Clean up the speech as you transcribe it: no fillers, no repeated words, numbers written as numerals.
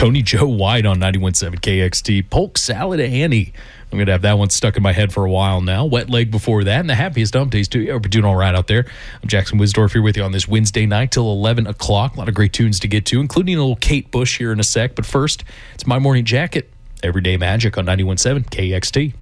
Tony Joe White on 91.7 KXT. Polk Salad Annie. I'm going to have that one stuck in my head for a while now. Wet Leg before that, and the happiest dump days too. Hope you're doing all right out there. I'm Jackson Wisdorf here with you on this Wednesday night till 11 o'clock. A lot of great tunes to get to, including a little Kate Bush here in a sec. But first, it's My Morning Jacket. Everyday Magic on 91.7 KXT.